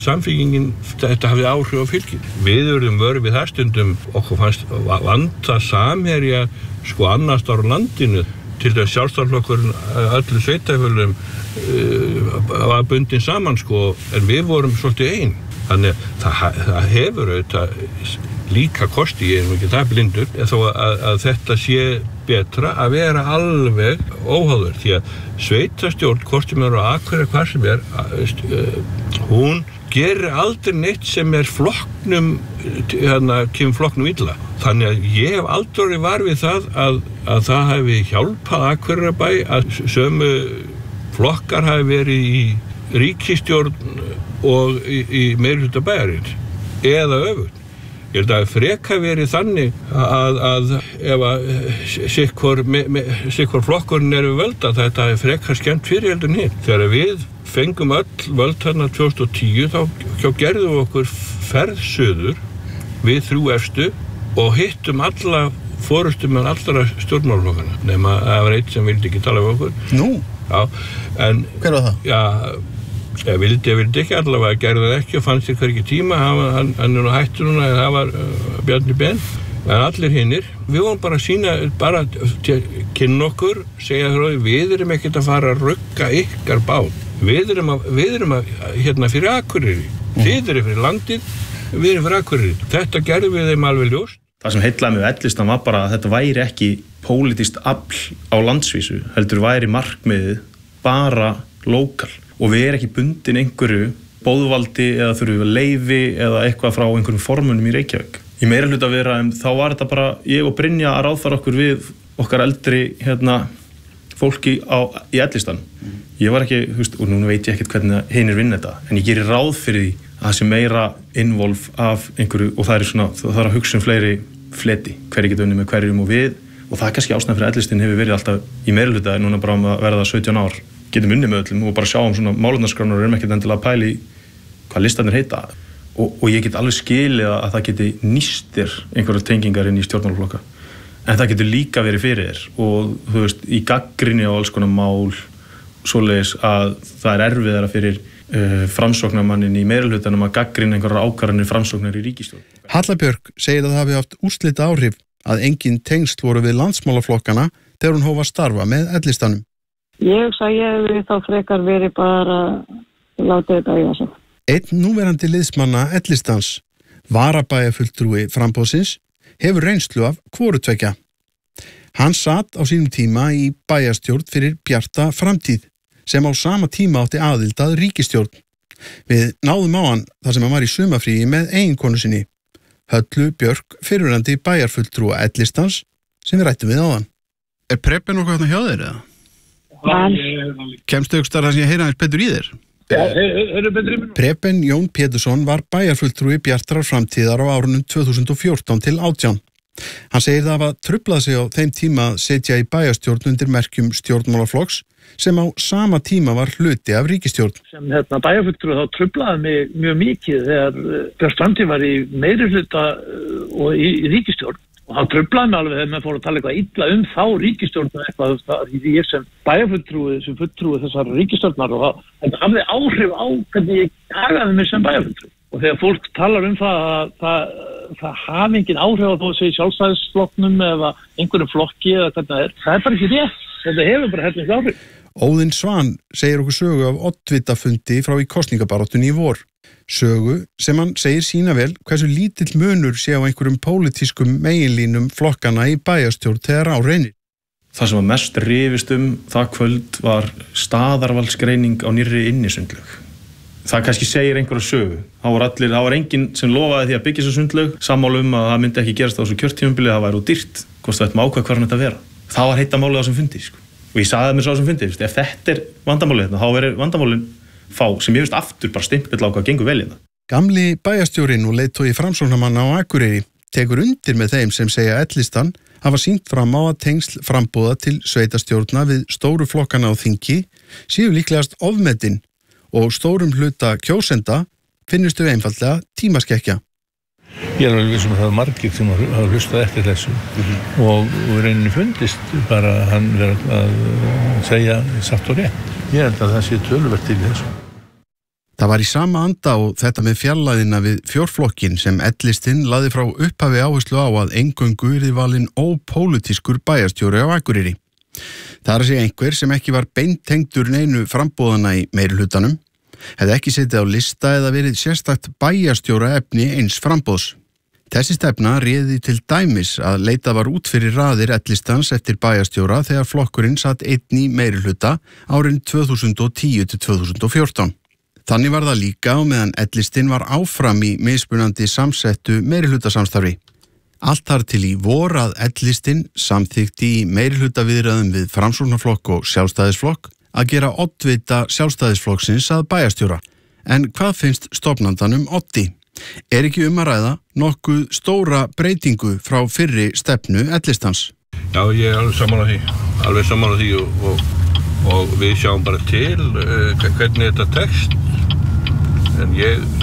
Samfylkingin, þetta hafði áhrif á fylkið. Við urðum vör við það stundum, okkur fannst vanta samherja annars staðar á landinu. Til þess Sjálfstæðisflokkurinn öllu sveitarfélögum var bundin saman en við vorum svolítið ein. Þannig það hefur auðvitað líka kosti, ég ekki það blindur, þó að þetta sé betra að vera alveg óháður, því að sveitarstjórn, hvort sem á Akureyri hvar sem hún gerir aldrei neitt sem flokknum, kemur flokknum illa. Þannig að ég hef aldrei var við það að það hafi hjálpað Akureyrarbæ að sömu flokkar hafi verið í ríkisstjórn og í meirihluta bæjarins, eða öfugt. Ég held að freka verið þannig að ef sikkur flokkurinn við völd að þetta er freka skemmt fyrir heldur hitt. Þegar við fengum öll völd þarna 2010 þá gerðum við okkur ferð suður við 3 efstu og hittum alla forystumenn allra stjórnmálaflokkana, nema það var einn sem vildi ekki tala við okkur. Nú? Já, en hver var það? Já, ég vildi ekki allavega, gerði það ekki og fannst þér hvergi tíma, hann er nú hættur núna, það var Bjarni Ben, en allir hinnir, við vorum bara að sýna, bara kynna okkur, segja þér við erum ekkert að fara að rugga ykkar bát, við erum að fyrir Akureyri, þið eru fyrir landið, við erum fyrir Akureyri, þetta gerðum við þeim alveg ljóst. Það sem heillaði mig við Ellistan var bara að þetta væri ekki pólitískt afl á landsvísu, heldur væri markmiðið bara lokal. Og við erum ekki bundin einhverju boðvaldi eða þurfum við leyfi eða eitthvað frá einhverjum formunum í Reykjavík. Í meirihluta viðræðum þá var þetta bara ég og Brynja að ráðfæra okkur við okkar eldri fólki í Ellistan. Ég var ekki, og núna veit ég ekkert hvernig hinir vinna þetta, en ég gerir ráð fyrir því að það sé meira involv af einhverju og það er að hugsa fleiri fleti, hverju getur unnið með hverjum og við, og það er kannski ástæðan fyrir Ellistin hefur verið alltaf í meirihluta núna bara að verða 17 ár. Getum unnið með öllum og bara sjáum svona málefnaskránar og erum ekkert endilega að pæli hvað listanir heita. Og ég get alveg skilið að það geti nýstir einhverjar tengingar inn í stjórnmálaflokka. En það getur líka verið fyrir þér og þú veist, í gagnrýni á alls konar mál svoleiðis að það er erfiðara fyrir framsóknarmannin í meirihlutanum að gagnrýna einhverjar ákvarðanir framsóknar í ríkisstjórn. Halla Björk segir að það hafi haft úrslita áhrif að engin tengsl voru við landsmálaflokkana þegar hún hóf að starfa með Ellistanum. Ég hugsa að ég hefði þá frekar verið bara látið þetta í þessu. Einn núverandi liðsmanna Ellistans, varabæjarfulltrúi framboðsins, hefur reynslu af hvorutveggja. Hann satt á sínum tíma í bæjarstjórn fyrir Bjarta framtíð, sem á sama tíma átti aðild að ríkisstjórn. Við náðum á hann þar sem hann var í sumarfríi með eiginkonu sinni, Höllu Björk, fyrrverandi bæjarfulltrúa Ellistans, sem við rættum við áðan. Er preppen okkur hérna hjá þér eða? Kemstu ykkur starf að ég heyra aðeins betur í þér? Preben Jón Pétursson var bæjarfulltrúi Bjartrar framtíðar á árunum 2014 til 18. Hann segir það að truflaði sig á þeim tíma að setja í bæjarstjórn undir merkjum stjórnmálaflokks sem á sama tíma var hluti af ríkisstjórn. Sem bæjarfulltrúi þá truflaði mig mjög mikið þegar Bjart framtíð var í meirihluta og í ríkisstjórn. Og það truflaði mig alveg þegar maður fór að tala eitthvað illa þá ríkisstjórn eitthvað því ég sem bæjarfulltrúi, sem fulltrúi þessar ríkisstjórnar og það hafði áhrif á hvernig ég hagaði mig sem bæjarfulltrúi. Og þegar fólk talar það hafi engin áhrif á þó að segja sjálfstæðisflokknum eða einhverjum flokki eða hvernig það er bara ekki rétt. Þetta hefur bara heldur áhrif. Óðinn Svan segir okkur sögu af oddvitafundi frá í kosningabaráttunni í vor. Sögu sem hann segir sína vel hversu lítill munur sé á einhverjum pólitískum meginlínum flokkana í bæjarstjórn þegar á reynir. Það sem var mest rifist það kvöld var staðarvaldsgreining á nýrri innisundlaug. Það kannski segir einhverja sögu. Það var enginn sem lofaði því að byggja þessu sundlaug, sammála að það myndi ekki gerast á þessu kjörtímabili, það væri dýrt, hvort það ætti ákveða hvar hann þetta vera. Það var heita málið á þessum fundi, Og ég sagði mér svo á þessum fundi, ef þetta er vandamálið þá verður vandamálin fá sem ég aftur bara stimpill á hvað gengur vel í það. Gamli bæjarstjórinn og leiðtogi framsóknarmanna á Akureyri tekur undir með þeim sem segja Ellistan hafa sýnt fram á að tengsl framboða til sveitarstjórna við stóru flokkana á þingi séu líklegast ofmetin og stórum hluta kjósenda finnustu einfaldlega tímaskekkja. Ég er alveg vissum að það var margir sem hafa hlustað eftir þessu og reyninni fundist bara hann verið að segja satt og rétt. Ég held að það sé töluvert til þessu. Það var í sama anda og þetta með fjarlæðina við fjórflokkin sem L-listinn lagði frá upphafi áherslu á að eingöngu yrði valinn ópólitískur bæjarstjóri á Akureyri. Það er að segja einhver sem ekki var beintengdur neinu frambúðana í meirihlutanum, hefði ekki setið á lista eða verið sérstakt bæjarstjóra efni eins frambúðs. Þessi stefna réði til dæmis að leita var út fyrir raðir L-listans eftir bæjarstjóra þegar flokkurinn satt einn í meirihluta árin 2010 til 2014. Þannig var það líka á meðan L-listinn var áfram í mismunandi samsettu meirihlutasamstarfi. Allt þar til í vor að L-listinn samþykkti í meirihlutaviðræðum við Framsóknarflokk og Sjálfstæðisflokk að gera oddvita Sjálfstæðisflokksins að bæjarstjóra. En hvað finnst stofnandanum Oddi? Er ekki að ræða nokkuð stóra breytingu frá fyrri stefnu L-listans? Já, ég er alveg sammála því og við sjáum bara til hvernig þetta tekst. En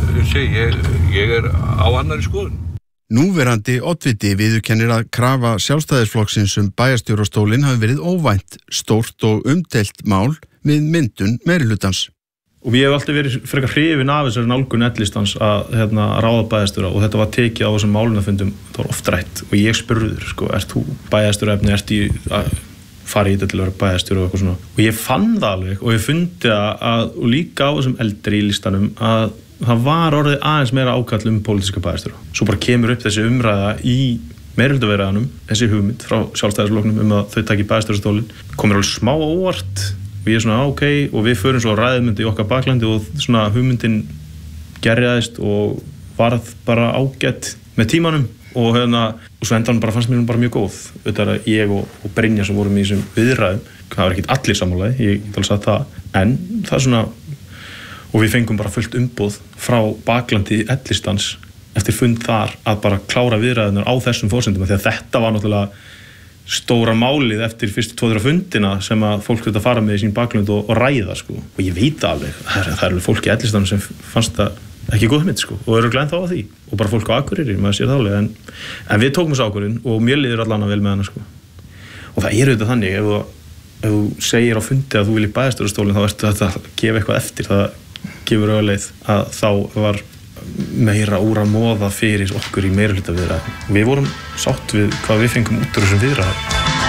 ég er á annarri skoðun. Núverandi oddviti viðurkennir að krafa Sjálfstæðisflokksins bæjarstjórastólinn hafi verið óvænt, stórt og umdeilt mál við myndun meirihlutans. Og ég hef alltaf verið frekar hrifinn af þessari nálgun L-listans að ráða bæjarstjóra og þetta var tekið á þessum málunarfundum, það var oft rætt og ég spurður, ert þú bæjarstjóraefni, ertu að fara í þetta til að vera bæjarstjóra og eitthvað svona. Og ég fann það alveg og ég fundi og líka á þessum eldri í listanum að það var orðið aðeins meira ákall pólitíska bæjarstjóra. Svo bara kemur upp þessi umræða í meirihlutaviðræðunum, þessi hugmynd frá Sjálfstæðisflokknum að þau taki bæjarstjórastólinn, komur alveg smá óvart. Og ég svona, ok, og við förum svo ræðmyndi í okkar baklandi og svona hugmyndin gerjaðist og varð bara ágætt með tímanum og svo endanum bara fannst mér bara mjög góð. Þetta er ég og Brynja sem vorum í þessum viðræðum, það var ekkert allir sammálaði, ég get alveg sagt það, en það er svona, og við fengum bara fullt umboð frá baklandi L-listans eftir fund þar að bara klára viðræðunar á þessum forsendum, því að þetta var náttúrulega stóra málið eftir fyrstu 2-3 fundina sem að fólk þetta fara með í sín baklönd og ræða, og ég veit alveg það er alveg fólk í L-listanum sem fannst það ekki góð hugmynd, og eru glæn þá á því og bara fólk á Akureyri, maður sér það alveg en við tókum þessu ákvörðun og mér líður allan vel með hana, og það er auðvitað þannig ef þú segir á fundi að þú viljið bæjarstjórastólinn þá ertu þetta að gefa eitthvað eftir, það gefur auðvitað að þá var meira úr að móða fyrir okkur í meirihlutaviðræðum. Við vorum sátt við hvað við fengum út úr þessum viðræðum.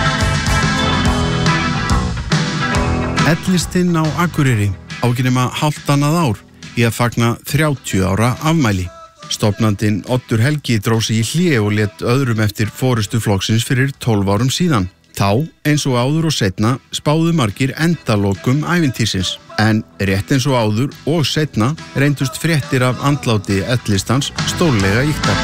L-listinn á Akureyri á ekki nema hálft annað ár í að fagna 30 ára afmæli. Stofnandinn Oddur Helgi dró sig í hlé og lét öðrum eftir forystu flokksins fyrir 12 árum síðan. Þá, eins og áður og seinna, spáðu margir endalokum ævintýrsins. En rétt eins og áður og seinna reyndust fréttir af andláti L-listans stórlega ýktar.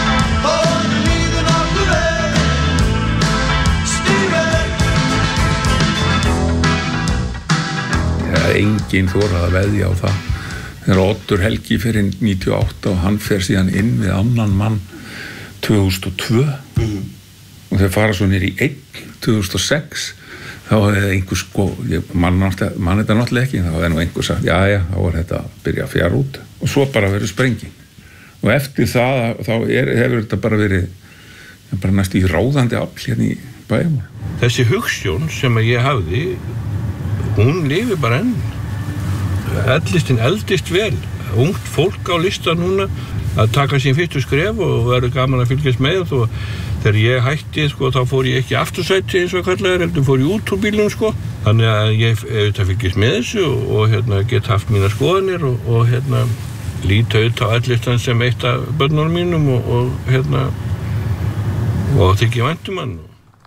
Enginn þorað að veðja á það. Þegar Oddur Helgi fyrir 98 og hann fer síðan inn við annan mann 2002 og þeir fara svo niður í 2006 þá hefði einhver mann þetta náttúrulega ekki, þá hefði nú einhver sagt já, þá var þetta að byrja að fjara út og svo bara verið sprenging og eftir það þá hefur þetta bara verið bara næst í ráðandi afl hérna í bæjum. Þessi hugsjón sem ég hafði hún lifir bara enn. L-listinn eldist vel, ungt fólk á lista núna að taka sín fyrstu skref og verður gaman að fylgjast með og þegar ég hætti þá fór ég ekki aftursæti eins og kallaður, heldur fór ég út úr bílnum þannig að ég fylgjast með þessu og get haft mínar skoðanir og líta á L-listan sem eitt af börnunum mínum og þykja vænt hann.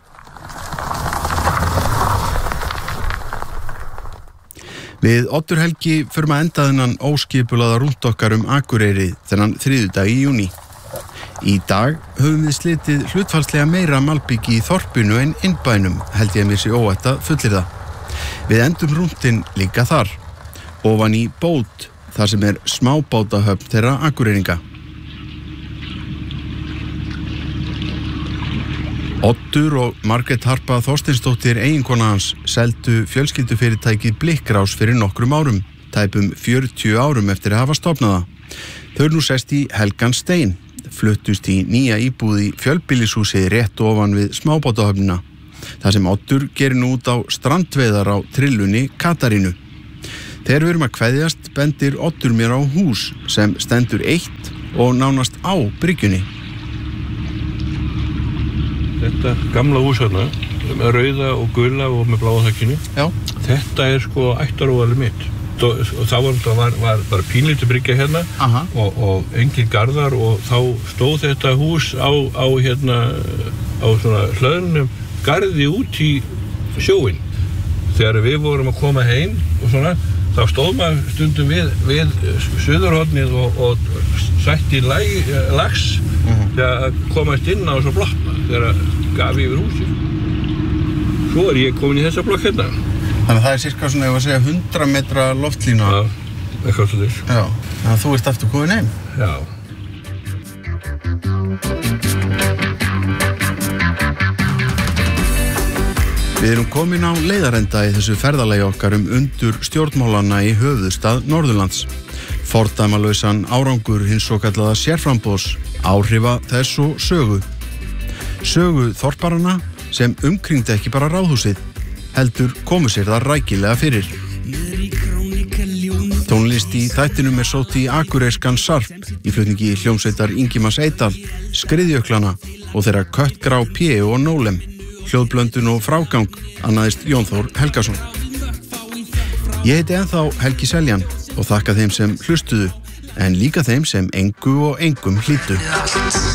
Við Oddur Helgi förum að enda þennan óskipulaða rúnt okkar Akureyri þennan þriðjudag í júní. Í dag höfum við slitið hlutfallslega meira malbyggi í þorpinu en innbænum, held ég mér sé óætt að fullyrða. Við endum rúntinn líka þar, ofan í Bót, þar sem smábátahöfn þeirra Akureyringa. Oddur og Margrét Harpa Þorsteinsdóttir eiginkona hans seldu fjölskyldufyrirtækið Blikkrás fyrir nokkrum árum, tæpum 40 árum eftir að hafa stofnað það. Þau eru nú sest í Helgan Stein, fluttust í nýja íbúð í fjölbýlishúsið rétt ofan við smábátahöfnina, þar sem Oddur gerir nú út á strandveiðar á trillunni Katarínu. Þegar við erum að kveðjast bendir Oddur mér á hús sem stendur eitt og nánast á bryggjunni. Þetta gamla hús hérna, með rauða og gula og með bláa þakkinu. Já. Þetta sko ættaróðalið mitt. Og þá var bara pínlítið bryggja hérna og engin garðar og þá stóð þetta hús á svona hlöðnum garði út í sjóinn. Þegar við vorum að koma heim og svona, þá stóð maður stundum við suðurhornið og sætti lax þegar komast inn á svo blokk þegar gaf yfir húsið. Svo ég komin í þessa blokk hérna. Þannig að það cirka svona, ef að segja, 100 metra loftlína. Já, eitthvað svo þess. Já, þannig að þú ert aftur komin heim. Já. Við erum komin á leiðarenda í þessu ferðalagi okkar undur stjórnmálana í höfuðstað Norðurlands. Fordæmalausan árangur hins svokallaða sérframboðs, áhrifa þess og sögu. Sögu þorparana sem umkringdi ekki bara ráðhúsið, heldur komu sér það rækilega fyrir. Tónlist í þættinum sótt í akureyrskan sarp í flutningi hljómsveitar Ingimars Eydal, Skriðjöklana og þeirra Köttgrá P og Nólem. Hljóðblöndun og frágang annaðist Jón Þór Helgason. Ég heiti ennþá Helgi Seljan og þakka þeim sem hlustuðu, en líka þeim sem engu og engum hlýddu.